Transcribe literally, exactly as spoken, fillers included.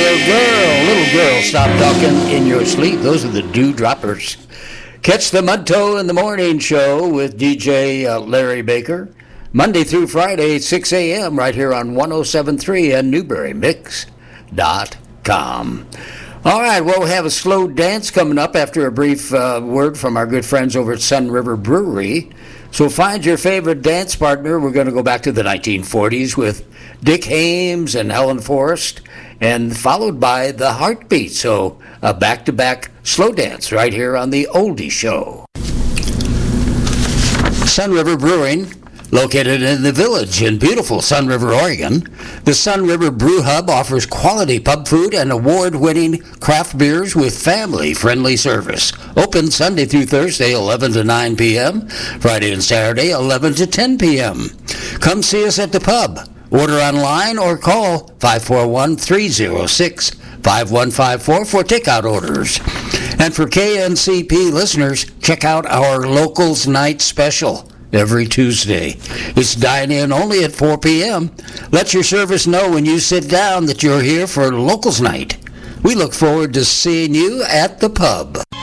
Little girl, little girl, stop talking in your sleep. Those are the Dewdroppers. Catch the Mudtoe in the Morning Show with D J uh, Larry Baker, Monday through Friday, six a.m. right here on one oh seven point three and Newberry Mix dot com. All right, well, we have a slow dance coming up after a brief uh, word from our good friends over at Sun River Brewery. So find your favorite dance partner. We're going to go back to the nineteen forties with Dick Hames and Helen Forrest, and followed by the Heartbeat. So a back-to-back slow dance right here on the Oldie Show. Sun River Brewing, located in the Village in beautiful Sun River, Oregon. The Sun River Brew Hub offers quality pub food and award-winning craft beers with family-friendly service. Open Sunday through Thursday, eleven to nine p.m., Friday and Saturday, eleven to ten p.m. Come see us at the pub. Order online or call five four one, three oh six, five one five four for takeout orders. And for K N C P listeners, check out our Locals Night Special every Tuesday. It's dine-in only at four p.m. Let your service know when you sit down that you're here for Locals Night. We look forward to seeing you at the pub.